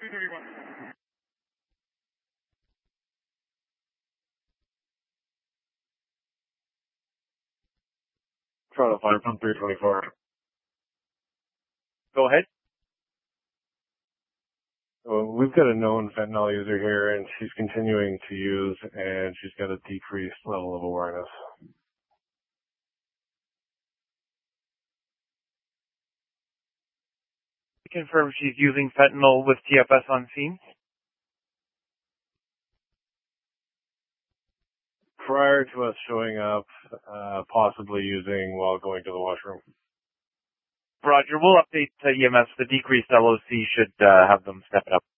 331. Toronto 5 from 324. Go ahead. So we've got a known fentanyl user here, and she's continuing to use, and she's got a decreased level of awareness. Confirm she's using fentanyl with TFS on scene. Prior to us showing up, possibly using while going to the washroom. Roger, we'll update EMS. The decreased LOC should have them step it up.